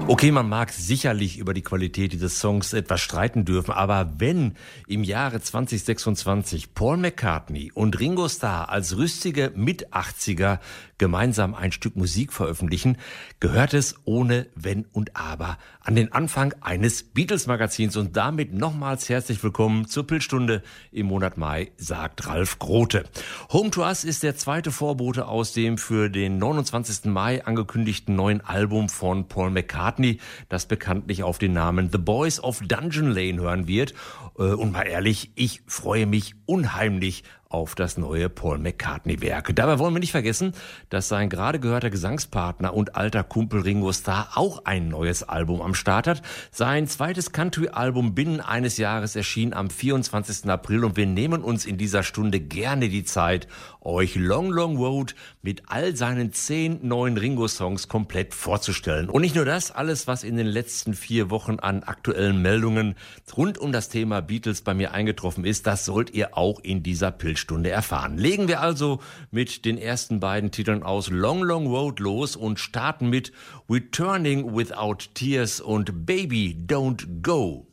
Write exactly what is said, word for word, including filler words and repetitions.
Okay, man mag sicherlich über die Qualität dieses Songs etwas streiten dürfen, aber wenn im Jahre zwanzig sechsundzwanzig Paul McCartney und Ringo Starr als rüstige Mit-achtziger gemeinsam ein Stück Musik veröffentlichen, gehört es ohne Wenn und Aber an den Anfang eines Beatles-Magazins. Und damit nochmals herzlich willkommen zur Pilzstunde im Monat Mai, sagt Ralf Grote. Home to Us ist der zweite Vorbote aus dem für den neunundzwanzigsten Mai angekündigten neuen Album von Paul McCartney, das bekanntlich auf den Namen The Boys of Dungeon Lane hören wird. Und mal ehrlich, ich freue mich unheimlich auf das neue Paul McCartney-Werk. Dabei wollen wir nicht vergessen, dass sein gerade gehörter Gesangspartner und alter Kumpel Ringo Starr auch ein neues Album am Start hat. Sein zweites Country-Album binnen eines Jahres erschien am vierundzwanzigsten April und wir nehmen uns in dieser Stunde gerne die Zeit, euch Long Long Road mit all seinen zehn neuen Ringo-Songs komplett vorzustellen. Und nicht nur das, alles, was in den letzten vier Wochen an aktuellen Meldungen rund um das Thema Beatles bei mir eingetroffen ist, das sollt ihr auch in dieser Pilzstunde erfahren. Legen wir also mit den ersten beiden Titeln aus Long Long Road los und starten mit Returning Without Tears und Baby Don't Go.